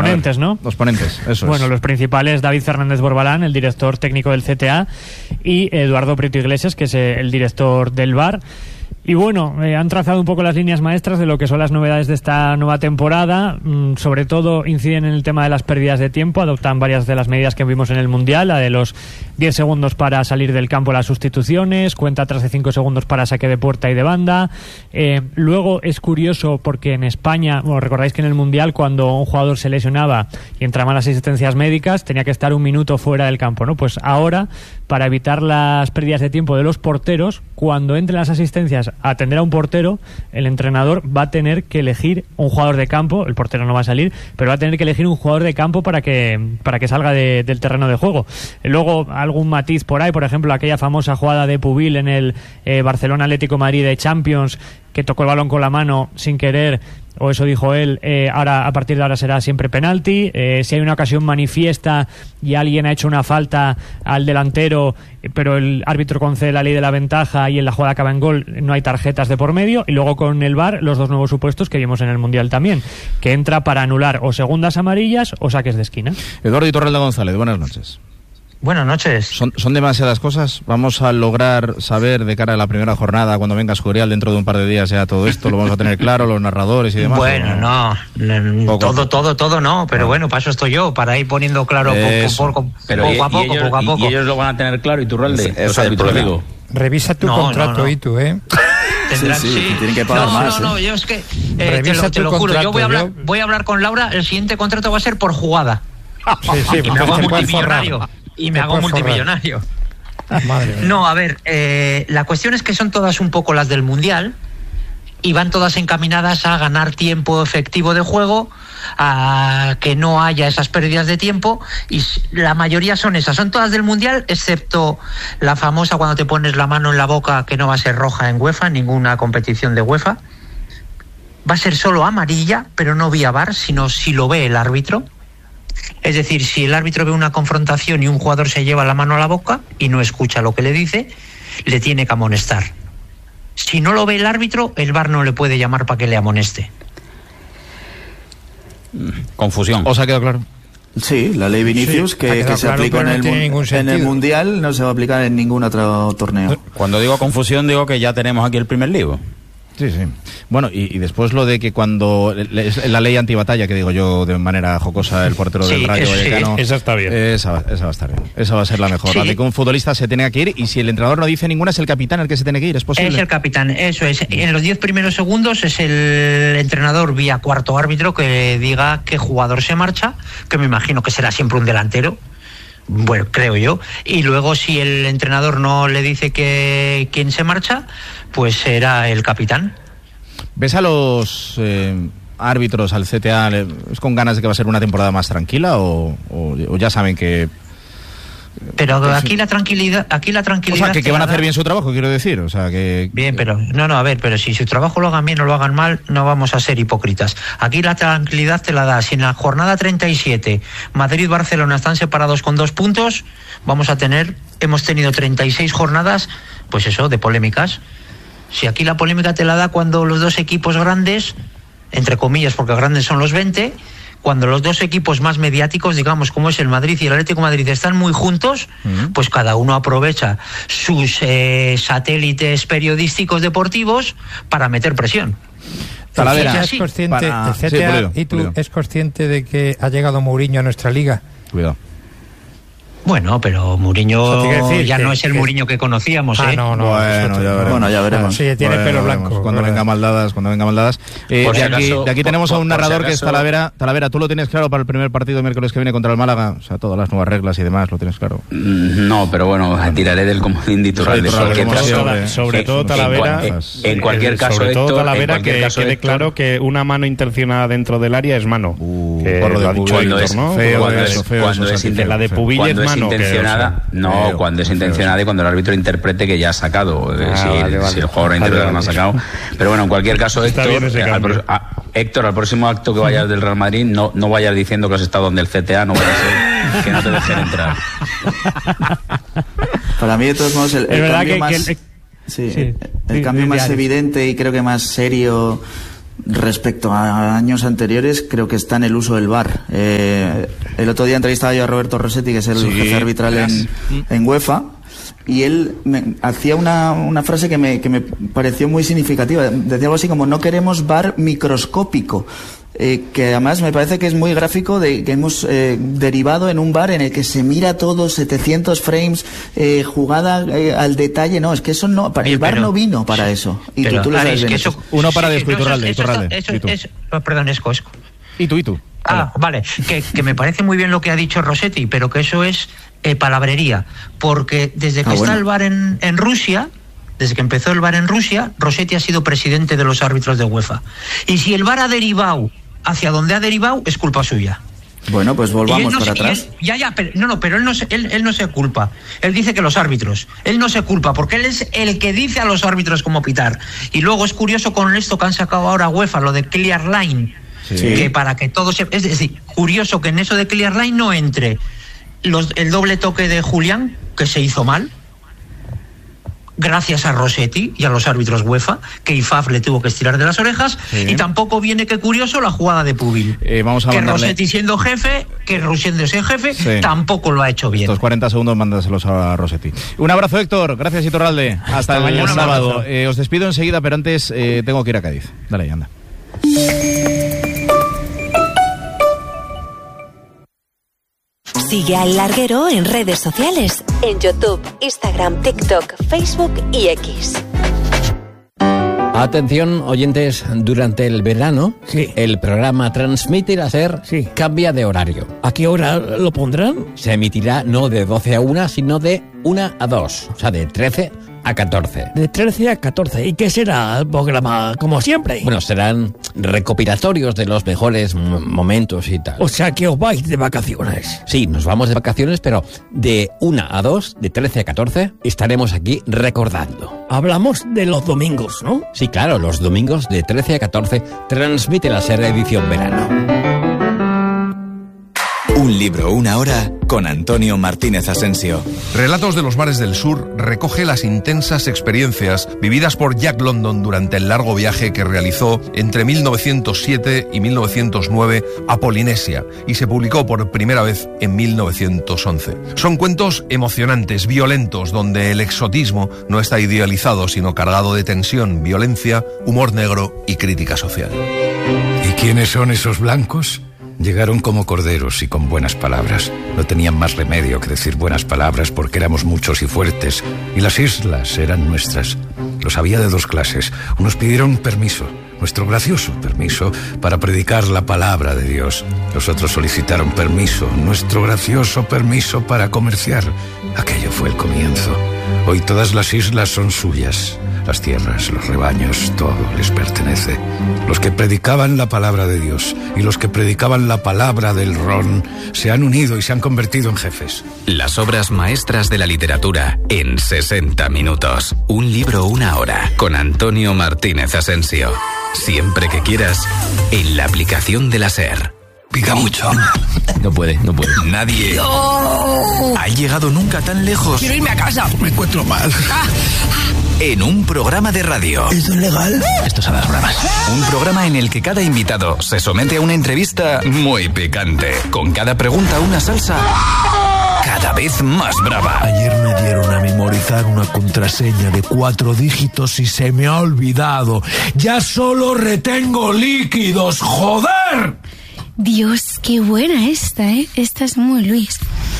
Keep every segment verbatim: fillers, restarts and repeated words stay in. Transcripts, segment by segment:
ponentes, ¿no? Los ponentes, eso Bueno, es. los principales, David Fernández Borbalán, el director técnico del C T A, y Eduardo Prieto Iglesias, que es el director del V A R. Y bueno, eh, han trazado un poco las líneas maestras de lo que son las novedades de esta nueva temporada. Mm, sobre todo inciden en el tema de las pérdidas de tiempo, adoptan varias de las medidas que vimos en el Mundial, la de los diez segundos para salir del campo las sustituciones, cuenta atrás de cinco segundos para saque de puerta y de banda. Eh, luego es curioso porque en España, bueno, recordáis que en el Mundial cuando un jugador se lesionaba y entraban las asistencias médicas tenía que estar un minuto fuera del campo, ¿no? Pues ahora, para evitar las pérdidas de tiempo de los porteros, cuando entren las asistencias a atender a un portero, el entrenador va a tener que elegir un jugador de campo, el portero no va a salir, pero va a tener que elegir un jugador de campo para que para que salga de, del terreno de juego. Luego algún matiz por ahí, por ejemplo aquella famosa jugada de Pubil en el eh, Barcelona Atlético de Madrid de Champions, que tocó el balón con la mano sin querer, o eso dijo él, eh, ahora a partir de ahora será siempre penalti. Eh, si hay una ocasión manifiesta y alguien ha hecho una falta al delantero, pero el árbitro concede la ley de la ventaja y en la jugada acaba en gol, no hay tarjetas de por medio. Y luego con el V A R los dos nuevos supuestos que vimos en el Mundial también, que entra para anular o segundas amarillas o saques de esquina. Eduardo Iturralde González, buenas noches. Buenas noches. ¿Son, ¿Son demasiadas cosas? ¿Vamos a lograr saber de cara a la primera jornada, cuando venga Escurial dentro de un par de días ya todo esto? ¿Lo vamos a tener claro, los narradores y demás? Bueno, no, no todo, todo, todo no, pero no. Bueno, para eso estoy yo, para ir poniendo claro poco, poco, pero poco y, a poco, y ellos, poco a poco. Y ellos lo van a tener claro, Iturralde. Es, es el problema. Revisa tu no, contrato, no, no. y tú, ¿eh? Tendrán, sí, sí, sí. Tienen que pagar no, más. No, no, ¿eh? no, yo es que eh, te lo, te lo juro, yo voy a hablar, yo... voy a hablar con Laura. El siguiente contrato va a ser por jugada. Sí, sí, y me hago multimillonario. Y me hago multimillonario. Madre mía. No, a ver, eh, la cuestión es que son todas un poco las del Mundial y van todas encaminadas a ganar tiempo efectivo de juego, a que no haya esas pérdidas de tiempo, y la mayoría son esas, son todas del Mundial, excepto la famosa cuando te pones la mano en la boca, que no va a ser roja en UEFA, en ninguna competición de UEFA. Va a ser solo amarilla, pero no vía V A R, sino si lo ve el árbitro. Es decir, si el árbitro ve una confrontación y un jugador se lleva la mano a la boca y no escucha lo que le dice, le tiene que amonestar. Si no lo ve el árbitro, el V A R no le puede llamar para que le amoneste. Confusión. ¿Os ha quedado claro? Sí, la ley Vinicius, sí, que, que se claro, aplica en el, no en el Mundial, no se va a aplicar en ningún otro torneo. Cuando digo confusión, digo que ya tenemos aquí el primer lío. Sí, sí. Bueno, y, y después lo de que cuando la ley antibatalla, que digo yo de manera jocosa, el portero sí, del Rayo es, Vallecano, sí. esa está bien. Esa, esa va a estar bien. Esa va a ser la mejor. Sí. La de que un futbolista se tenga que ir, y si el entrenador no dice ninguna, es el capitán el que se tiene que ir, ¿es posible? Es el capitán, eso es. En los diez primeros segundos es el entrenador vía cuarto árbitro que diga qué jugador se marcha, que me imagino que será siempre un delantero. Bueno, creo yo. Y luego si el entrenador no le dice que quién se marcha, pues será el capitán. ¿Ves a los eh, árbitros, al C T A, es con ganas de que va a ser una temporada más tranquila o, o, o ya saben que... Pero aquí la tranquilidad, aquí la tranquilidad... O sea, que, que van a hacer bien su trabajo, quiero decir, o sea, que... Bien, pero... No, no, a ver, pero si su trabajo lo hagan bien o lo hagan mal, no vamos a ser hipócritas. Aquí la tranquilidad te la da. Si en la jornada treinta y siete Madrid y Barcelona están separados con dos puntos, vamos a tener... Hemos tenido treinta y seis jornadas, pues eso, de polémicas. Si aquí la polémica te la da cuando los dos equipos grandes, entre comillas, porque grandes son los veinte, cuando los dos equipos más mediáticos, digamos, como es el Madrid y el Atlético de Madrid, están muy juntos, uh-huh. pues cada uno aprovecha sus eh, satélites periodísticos deportivos para meter presión. Talavera, ¿Es consciente, para... el C T A, sí, Pulido, y tú, Pulido. ¿es consciente de que ha llegado Mourinho a nuestra liga? Cuidado. Bueno, pero Mourinho o sea, ya que, no es el que... Mourinho que conocíamos, ah, ¿eh? no, no, bueno, ya veremos. Bueno, ya veremos. Sí, tiene bueno, pelo veremos. blanco. Cuando venga maldadas, cuando venga maldadas. Eh, Por de, si aquí, acaso, de aquí por, tenemos por, a un narrador por si que es acaso... Talavera. Talavera, ¿tú lo tienes claro para el primer partido miércoles que viene contra el Málaga? O sea, todas las nuevas reglas y demás, ¿lo tienes claro? No, pero bueno, tiraré del comodín de Iturralde. Sobre, sobre todo Talavera, en, en cualquier caso, sobre todo Héctor, Talavera, en que caso, quede Héctor, claro que una mano intencionada dentro del área es mano. Uh, que lo ha dicho Pubil, Héctor, es ¿no? feo, cuando eso, es, feo, cuando eso, es feo, inten- la de Pubil cuando es es mano, intencionada, que, o sea, no, feo, cuando es feo, intencionada feo. y cuando el árbitro interprete que ya ha sacado, eh, Ah, si, vale, vale. si el jugador interpreta que no ha sacado. Pero bueno, en cualquier caso, Está Héctor, bien ese al, cambio. a, Héctor, al próximo acto que vayas del Real Madrid, no, no vayas diciendo que has estado donde el C T A, no vaya a ser que no te dejen entrar. Para mí, de todos modos, el, el cambio que, más... que el, sí, sí, el sí, cambio sí, más sí, evidente y creo que más serio respecto a años anteriores, creo que está en el uso del V A R. Eh, el otro día entrevistaba yo a Roberto Rossetti, que es el sí, jefe arbitral en, en UEFA, y él me hacía una, una frase que me, que me pareció muy significativa. Decía algo así como: no queremos V A R microscópico. Eh, que además me parece que es muy gráfico, de que hemos eh, derivado en un V A R en el que se mira todo, setecientos frames, eh, jugada eh, al detalle. No, es que eso no, para, el V A R pero, no vino para sí, eso. Y pero, tú, tú lo sabes bien. Eso, uno para sí, después, Iturralde, Iturralde. Eso, eso, eso, eso, perdón, es Cosco. Y tú, y tú. Ah, vale, que, que me parece muy bien lo que ha dicho Rossetti, pero que eso es eh, palabrería, porque desde que ah, está bueno. el V A R en, en Rusia, desde que empezó el V A R en Rusia, Rossetti ha sido presidente de los árbitros de UEFA. Y si el V A R ha derivado hacia donde ha derivado, es culpa suya. Bueno, pues volvamos no para se, atrás. Él, ya, ya, pero, no, no, pero él no, se, él, él no se culpa. Él dice que los árbitros. Él no se culpa, porque él es el que dice a los árbitros cómo pitar. Y luego es curioso con esto que han sacado ahora UEFA, lo de Clear Line, sí. que para que todo se... Es decir, curioso que en eso de Clear Line no entre los, el doble toque de Julián, que se hizo mal, gracias a Rossetti y a los árbitros UEFA, que I F A F le tuvo que estirar de las orejas, sí. y tampoco viene, que curioso, la jugada de Pubil. Eh, vamos a que mandarle... Rossetti siendo jefe, que Rossetti siendo jefe, sí. tampoco lo ha hecho bien. Estos cuarenta segundos mándaselos a Rossetti. Un abrazo, Héctor. Gracias, Iturralde. Hasta, Hasta el mañana sábado. Eh, os despido enseguida, pero antes eh, tengo que ir a Cádiz. Dale, ya anda. Sigue al Larguero en redes sociales, en YouTube, Instagram, TikTok, Facebook y X. Atención, oyentes, durante el verano, sí. el programa Transmite Láser sí. cambia de horario. ¿A qué hora lo pondrán? Se emitirá no de doce a una, sino de una a dos, o sea, de trece a catorce. De trece a catorce. ¿Y qué será el programa, como siempre? Bueno, serán recopilatorios de los mejores m- momentos y tal. O sea, que os vais de vacaciones. Sí, nos vamos de vacaciones, pero de una a dos, de trece a catorce, estaremos aquí recordando. Hablamos de los domingos, ¿no? Sí, claro, los domingos de trece a catorce, Transmite Láser edición verano. Un libro, una hora, con Antonio Martínez Asensio. Relatos de los mares del sur recoge las intensas experiencias vividas por Jack London durante el largo viaje que realizó entre mil novecientos siete y mil novecientos nueve a Polinesia y se publicó por primera vez en mil novecientos once. Son cuentos emocionantes, violentos, donde el exotismo no está idealizado, sino cargado de tensión, violencia, humor negro y crítica social. ¿Y quiénes son esos blancos? Llegaron como corderos y con buenas palabras. No tenían más remedio que decir buenas palabras porque éramos muchos y fuertes, y las islas eran nuestras. Los había de dos clases. Unos pidieron permiso, nuestro gracioso permiso, para predicar la palabra de Dios. Los otros solicitaron permiso, nuestro gracioso permiso para comerciar. Aquello fue el comienzo. Hoy todas las islas son suyas. Las tierras, los rebaños, todo les pertenece. Los que predicaban la palabra de Dios y los que predicaban la palabra del ron se han unido y se han convertido en jefes. Las obras maestras de la literatura en sesenta minutos. Un libro, una hora, con Antonio Martínez Asensio. Siempre que quieras, en la aplicación de la SER. Pica mucho. No puede, no puede. Nadie ¡Oh! ha llegado nunca tan lejos. Quiero irme a casa. Me encuentro mal. Ah, en un programa de radio. ¿Esto es legal? Esto es a las bravas. Un programa en el que cada invitado se somete a una entrevista muy picante. Con cada pregunta una salsa cada vez más brava. Ayer me dieron a memorizar una contraseña de cuatro dígitos y se me ha olvidado. Ya solo retengo líquidos, ¡joder! Dios, qué buena esta, ¿eh? Esta es muy Luis.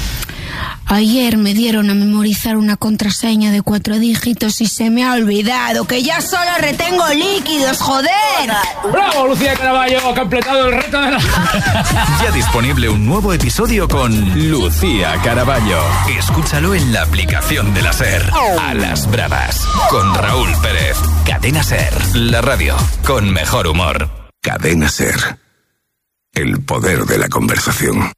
Ayer me dieron a memorizar una contraseña de cuatro dígitos y se me ha olvidado que ya solo retengo líquidos, joder. ¡Bravo, Lucía Caraballo! Ha completado el reto de la... Ya disponible un nuevo episodio con Lucía Caraballo. Escúchalo en la aplicación de la SER. A las bravas, con Raúl Pérez. Cadena SER, la radio con mejor humor. Cadena SER. El poder de la conversación.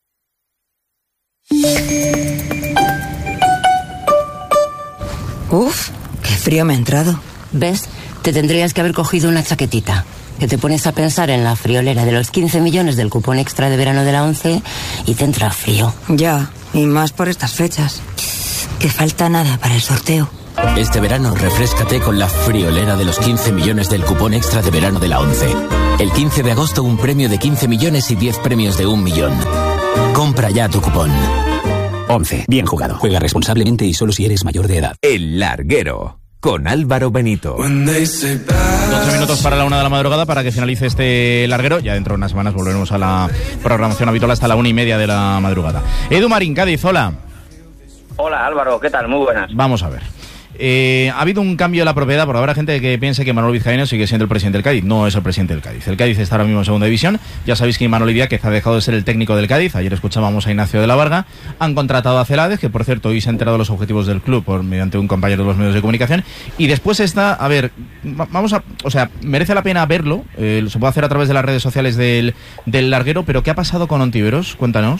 Uf, qué frío me ha entrado. ¿Ves? Te tendrías que haber cogido una chaquetita. Que te pones a pensar en la friolera de los quince millones del cupón extra de verano de la ONCE y te entra frío. Ya, y más por estas fechas. Que falta nada para el sorteo. Este verano refréscate con la friolera de los quince millones del cupón extra de verano de la ONCE. El quince de agosto un premio de quince millones y diez premios de un millón. Compra ya tu cupón. ONCE. Bien jugado. Juega responsablemente y solo si eres mayor de edad. El Larguero, con Álvaro Benito. doce minutos para la una de la madrugada para que finalice este larguero. Ya dentro de unas semanas volveremos a la programación habitual hasta la una y media de la madrugada. Edu Marín, Cádiz, hola. Hola Álvaro, ¿qué tal? Muy buenas. Vamos a ver. Eh, ha habido un cambio en la propiedad, porque habrá gente que piense que Manuel Vizcaíno sigue siendo el presidente del Cádiz. No es el presidente del Cádiz. El Cádiz está ahora mismo en segunda división. Ya sabéis que Manuel Idiáquez ha dejado de ser el técnico del Cádiz. Ayer escuchábamos a Ignacio de la Varga. Han contratado a Celades, que por cierto hoy se ha enterado de los objetivos del club por mediante un compañero de los medios de comunicación. Y después está, a ver, vamos a, o sea, merece la pena verlo. Eh, se puede hacer a través de las redes sociales del, del larguero. Pero ¿qué ha pasado con Ontiveros? Cuéntanos.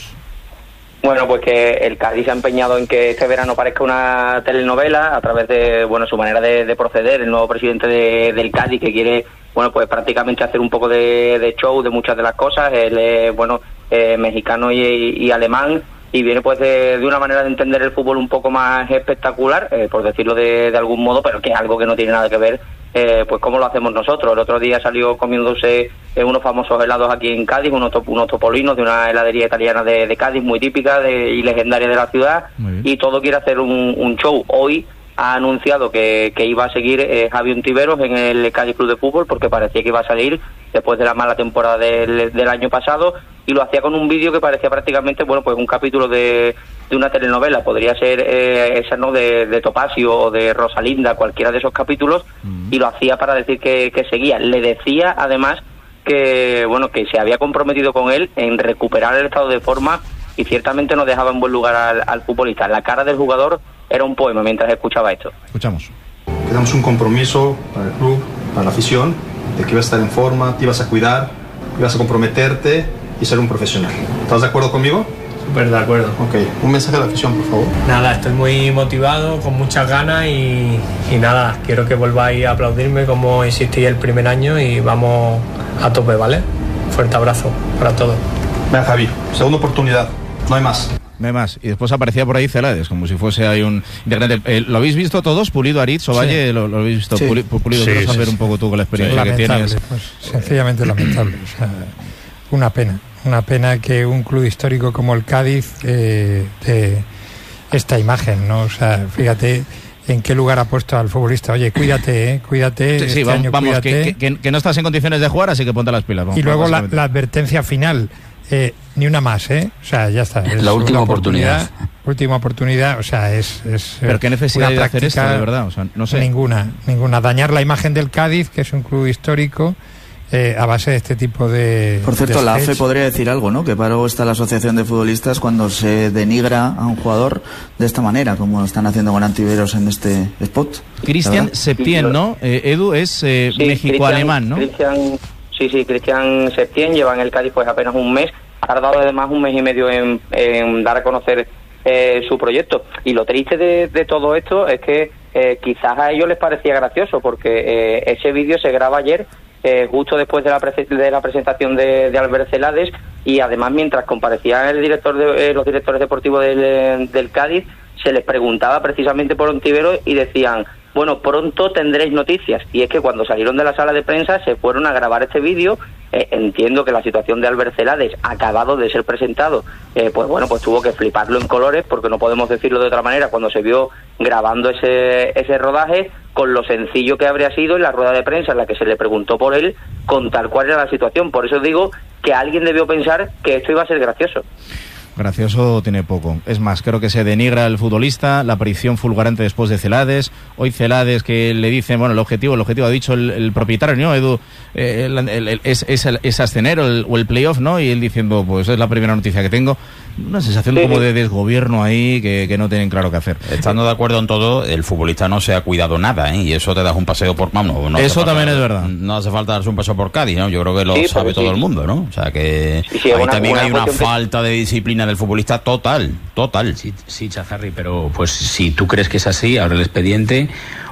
Bueno, pues que el Cádiz se ha empeñado en que este verano parezca una telenovela a través de, bueno, su manera de, de proceder, el nuevo presidente de, del Cádiz que quiere, bueno, pues prácticamente hacer un poco de, de show de muchas de las cosas. Él es, bueno, eh, mexicano y, y alemán y viene pues de, de una manera de entender el fútbol un poco más espectacular, eh, por decirlo de, de algún modo, pero que es algo que no tiene nada que ver Eh, pues como lo hacemos nosotros. El otro día salió comiéndose eh, unos famosos helados aquí en Cádiz, unos, top, unos topolinos de una heladería italiana de, de Cádiz muy típica de, y legendaria de la ciudad, y todo quiere hacer un, un show. Hoy ha anunciado que, que iba a seguir eh, Javi Ontiveros en el Cádiz Club de Fútbol porque parecía que iba a salir después de la mala temporada del, del año pasado, y lo hacía con un vídeo que parecía prácticamente, bueno, pues un capítulo de, de una telenovela. Podría ser eh, esa, ¿no?, de, de Topacio o de Rosalinda, cualquiera de esos capítulos, mm. y lo hacía para decir que, que seguía. Le decía, además, que, bueno, que se había comprometido con él en recuperar el estado de forma y ciertamente no dejaba en buen lugar al, al futbolista. La cara del jugador era un poema mientras escuchaba esto. Escuchamos. Quedamos un compromiso para el club, para la afición, de que ibas a estar en forma, te ibas a cuidar, ibas a comprometerte y ser un profesional. ¿Estás de acuerdo conmigo? Súper de acuerdo. Ok, un mensaje a la afición, por favor. Nada, estoy muy motivado, con muchas ganas y, y nada, quiero que volváis a aplaudirme como hicisteis el primer año y vamos a tope, ¿vale? Fuerte abrazo para todos. Venga, Javi, segunda oportunidad, no hay más. No hay más. Y después aparecía por ahí Celades, como si fuese ahí un integrante. Eh, ¿Lo habéis visto todos? Pulido, Aritz, Ovalle, sí. ¿lo, ¿lo habéis visto? Sí. Pulido, sí, quiero saber sí, un poco tú con la experiencia sí, que tienes. Pues, sencillamente lamentable. O sea, una pena. Una pena que un club histórico como el Cádiz eh, de esta imagen, ¿no? O sea, fíjate en qué lugar ha puesto al futbolista. Oye, cuídate, ¿eh? Cuídate. Sí, sí, este vamos, año, vamos cuídate. Que, que, que no estás en condiciones de jugar, así que ponte las pilas. Vamos, y luego la, la advertencia final. Eh, ni una más, ¿eh? O sea, ya está. Es la última oportunidad. oportunidad. Última oportunidad, o sea, es... es Pero qué necesidad de hacer esto, de verdad, o sea, no sé. Ninguna, ninguna. Dañar la imagen del Cádiz, que es un club histórico, eh, a base de este tipo de... Por cierto, de la A F E podría decir algo, ¿no? Que para algo está la Asociación de Futbolistas cuando se denigra a un jugador de esta manera, como están haciendo con Antiveros en este spot. Cristian Septién, ¿no? Eh, Edu es eh, sí, México-alemán, ¿no? Cristian, sí, sí, Cristian Septién lleva en el Cádiz pues apenas un mes. Ha tardado además un mes y medio en, en dar a conocer eh, su proyecto. Y lo triste de, de todo esto es que eh, quizás a ellos les parecía gracioso, porque eh, ese vídeo se graba ayer, eh, justo después de la, pre- de la presentación de, de Albert Celades, y además mientras comparecía el director de, eh, los directores deportivos del, del Cádiz, se les preguntaba precisamente por Ontiveros y decían: bueno, pronto tendréis noticias. Y es que cuando salieron de la sala de prensa se fueron a grabar este vídeo. Eh, entiendo que la situación de Albert Celades, acabado de ser presentado, eh, pues bueno, pues tuvo que fliparlo en colores, porque no podemos decirlo de otra manera, cuando se vio grabando ese, ese rodaje, con lo sencillo que habría sido en la rueda de prensa en la que se le preguntó por él, contar cuál era la situación. Por eso digo que alguien debió pensar que esto iba a ser gracioso. Gracioso tiene poco. Es más, creo que se denigra al futbolista, la aparición fulgurante después de Celades. Hoy Celades, que le dicen, bueno, el objetivo, el objetivo ha dicho el, el propietario, ¿no, Edu? Eh, el, el, el, es, es, el, es ascender o el, o el playoff, ¿no? Y él diciendo, pues es la primera noticia que tengo. Una sensación sí, como de desgobierno ahí que, que no tienen claro qué hacer. Estando de acuerdo en todo, el futbolista no se ha cuidado nada, ¿eh? Y eso te das un paseo por... No, no eso falta, también es verdad. No hace falta darse un paseo por Cádiz, ¿no? Yo creo que lo sí, sabe todo sí. el mundo, ¿no? O sea que sí, sí, ahí una, también una hay una que... falta de disciplina del futbolista total, total. Sí, sí, Chazarri, pero pues si tú crees que es así, abre el expediente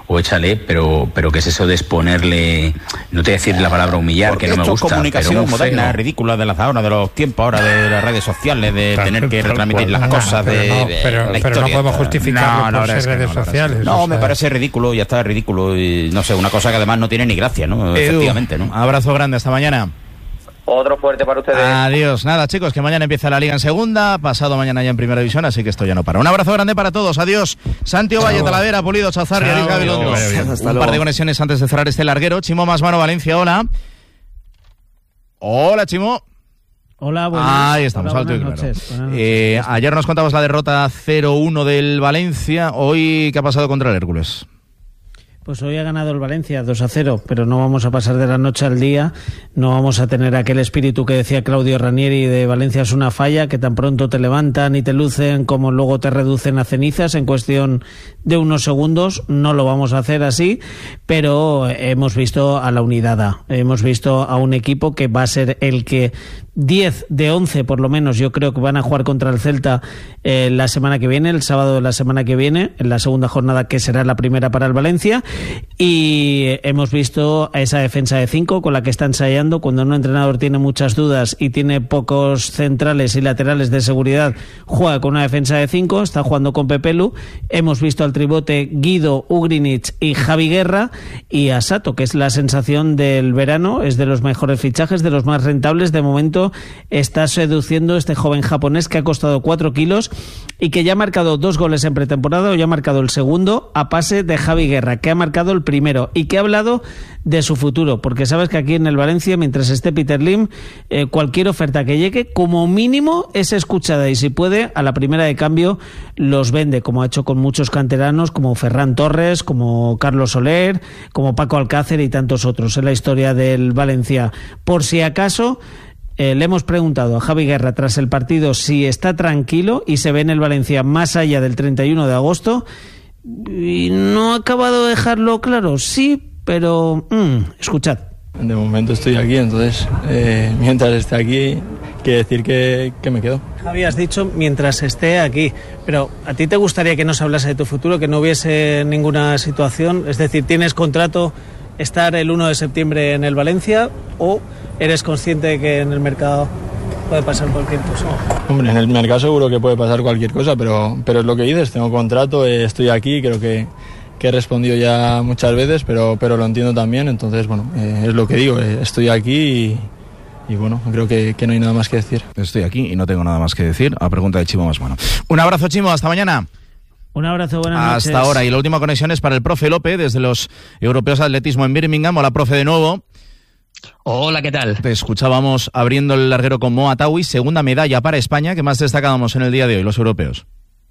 o échale, pero pero ¿qué es eso de exponerle? No te voy a decir la palabra humillar, porque que no me esto gusta. Es comunicación pero moderna, feo. ridícula de las ahora, de los tiempos ahora, de las redes sociales, de Tal, tener que tal retransmitir cual. las No, cosas pero de, no, de pero- la pero historia. no podemos justificarlo por la verdad ser es que redes no, la verdad sociales, es que o No, me sea. parece ridículo, ya está ridículo. Y, no sé, una cosa que además no tiene ni gracia, ¿no? Edu, Efectivamente, ¿no? abrazo grande, hasta mañana. Otro fuerte para ustedes. Adiós. Nada, chicos, que mañana empieza la Liga en segunda, pasado mañana ya en primera división, así que esto ya no para. Un abrazo grande para todos. Adiós. Santi Valle, Talavera, Pulido, Chazar, Ariel Gabilondo. Un par de conexiones antes de cerrar este larguero. Chimo Masmano, Valencia, hola. Hola, Chimo. Hola, buenas Ahí estamos, hola, alto y buenas claro. noches, buenas noches. Eh, ayer nos contabas la derrota cero uno del Valencia. Hoy, ¿qué ha pasado contra el Hércules? Pues hoy ha ganado el Valencia dos a cero, pero no vamos a pasar de la noche al día, no vamos a tener aquel espíritu que decía Claudio Ranieri de Valencia es una falla, que tan pronto te levantan y te lucen como luego te reducen a cenizas en cuestión de unos segundos. No lo vamos a hacer así, pero hemos visto a la unidad A, hemos visto a un equipo que va a ser el que diez de once por lo menos yo creo que van a jugar contra el Celta eh, la semana que viene, el sábado de la semana que viene, en la segunda jornada que será la primera para el Valencia, y hemos visto a esa defensa de cinco con la que está ensayando. Cuando un entrenador tiene muchas dudas y tiene pocos centrales y laterales de seguridad, juega con una defensa de cinco, está jugando con Pepelu. Hemos visto al tribote Guido, Ugrinic y Javi Guerra, y a Sato, que es la sensación del verano, es de los mejores fichajes, de los más rentables de momento. Está seduciendo este joven japonés que ha costado cuatro kilos y que ya ha marcado dos goles en pretemporada, o ya ha marcado el segundo a pase de Javi Guerra, que ha marcado el primero y que ha hablado de su futuro, porque sabes que aquí en el Valencia, mientras esté Peter Lim, eh, cualquier oferta que llegue como mínimo es escuchada, y si puede a la primera de cambio los vende, como ha hecho con muchos canteranos como Ferran Torres, como Carlos Soler, como Paco Alcácer y tantos otros en la historia del Valencia. Por si acaso, Eh, le hemos preguntado a Javi Guerra tras el partido si está tranquilo y se ve en el Valencia más allá del treinta y uno de agosto, y no ha acabado de dejarlo claro. Sí, pero mmm, escuchad. De momento estoy aquí, entonces eh, mientras esté aquí, quiere decir que, que me quedo. Javi, has dicho mientras esté aquí, pero ¿a ti te gustaría que no se hablase de tu futuro, que no hubiese ninguna situación? Es decir, ¿tienes contrato estar el uno de septiembre en el Valencia, o eres consciente de que en el mercado puede pasar cualquier cosa? Hombre, en el mercado seguro que puede pasar cualquier cosa, pero, pero es lo que dices, tengo contrato, eh, estoy aquí, creo que, que he respondido ya muchas veces, pero, pero lo entiendo también, entonces, bueno, eh, es lo que digo, eh, estoy aquí y, y bueno, creo que, que no hay nada más que decir. Estoy aquí y no tengo nada más que decir, a pregunta de Chimo Masmano. Un abrazo, Chimo, hasta mañana. Un abrazo, buenas noches. Hasta ahora. Y la última conexión es para el profe López, desde los Europeos de Atletismo en Birmingham. Hola, profe, de nuevo. Hola, ¿qué tal? Te escuchábamos abriendo el larguero con Moa Tawi, segunda medalla para España. ¿Qué más destacábamos en el día de hoy, los europeos?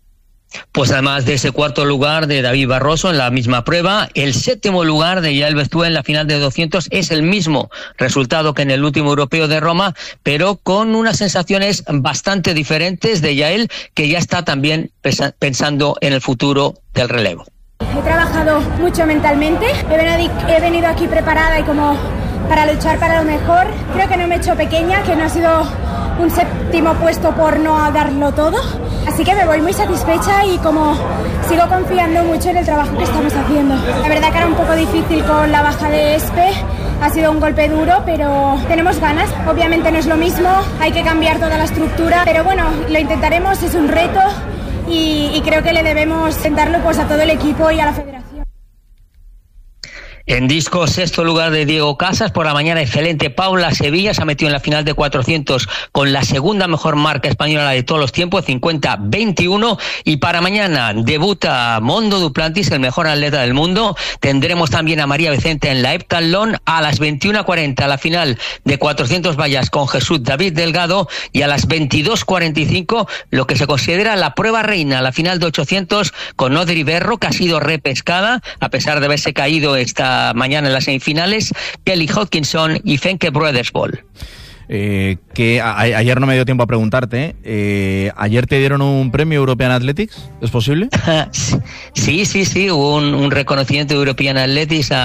Pues además de ese cuarto lugar de David Barroso en la misma prueba, el séptimo lugar de Yael Bestúa en la final de doscientos es el mismo resultado que en el último europeo de Roma, pero con unas sensaciones bastante diferentes de Yael, que ya está también pensando en el futuro del relevo. He trabajado mucho mentalmente, he venido aquí preparada y como para luchar para lo mejor. Creo que no me he hecho pequeña, que no ha sido un séptimo puesto por no darlo todo. Así que me voy muy satisfecha y como sigo confiando mucho en el trabajo que estamos haciendo. La verdad que era un poco difícil con la baja de Espe, ha sido un golpe duro, pero tenemos ganas. Obviamente no es lo mismo, hay que cambiar toda la estructura, pero bueno, lo intentaremos, es un reto y, y creo que le debemos sentarlo pues a todo el equipo y a la federación. En disco, sexto lugar de Diego Casas, por la mañana excelente Paula Sevilla, se ha metido en la final de cuatrocientos con la segunda mejor marca española de todos los tiempos, cincuenta veintiuno, y para mañana debuta Mondo Duplantis, el mejor atleta del mundo. Tendremos también a María Vicente en la heptatlón a las veintiuna cuarenta, la final de cuatrocientos vallas con Jesús David Delgado, y a las veintidós cuarenta y cinco lo que se considera la prueba reina, la final de ochocientos con Odri Berro, que ha sido repescada a pesar de haberse caído esta mañana en las semifinales, Kelly Hodkinson y Fenke Brothersball. Eh, que a, a, ayer no me dio tiempo a preguntarte, eh, ¿ayer te dieron un premio European Athletics? ¿Es posible? Sí, sí, sí, hubo un, un reconocimiento de European Athletics a,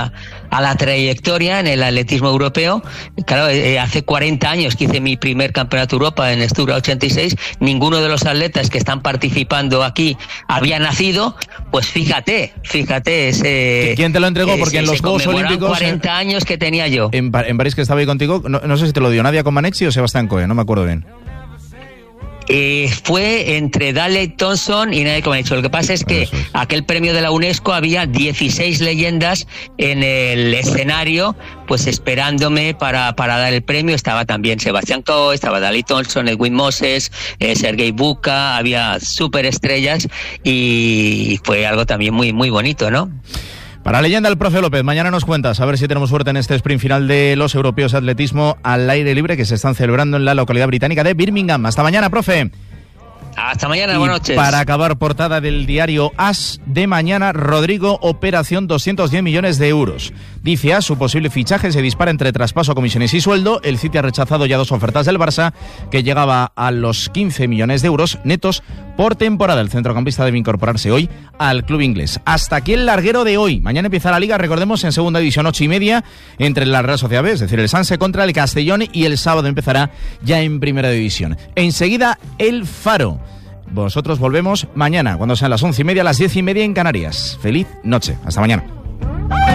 a la trayectoria en el atletismo europeo. Claro, eh, hace cuarenta años que hice mi primer campeonato de Europa en Estura ochenta y seis, ninguno de los atletas que están participando aquí había nacido, pues fíjate, fíjate ese... ¿Quién te lo entregó? Ese, Porque en los Juegos Olímpicos... cuarenta años que tenía yo. En, en París, que estaba ahí contigo, no, no sé si te lo dio Nadia Comaneci o Sebastián Coe, no me acuerdo bien. Eh, fue entre Daley Thompson y Nadia Comaneci. Lo que pasa es que es. aquel premio de la UNESCO había dieciséis leyendas en el escenario, pues esperándome para, para dar el premio. Estaba también Sebastián Coe, estaba Daley Thompson, Edwin Moses, eh, Sergei Buka, había superestrellas y fue algo también muy, muy bonito, ¿no? Para Leyenda, el profe López, mañana nos cuentas, a ver si tenemos suerte en este sprint final de los europeos de atletismo al aire libre que se están celebrando en la localidad británica de Birmingham. Hasta mañana, profe. Hasta mañana, y buenas noches. Para acabar, portada del diario As de mañana, Rodrigo, operación doscientos diez millones de euros. Dice As, su posible fichaje se dispara entre traspaso, comisiones y sueldo. El City ha rechazado ya dos ofertas del Barça, que llegaba a los quince millones de euros netos por temporada. El centrocampista debe incorporarse hoy al club inglés. Hasta aquí el larguero de hoy. Mañana empieza la Liga, recordemos, en segunda división, ocho y media, entre la Real Sociedad B, es decir, el Sanse contra el Castellón, y el sábado empezará ya en primera división. Enseguida, el Faro. Vosotros volvemos mañana, cuando sean las once y media, las diez y media en Canarias. Feliz noche. Hasta mañana.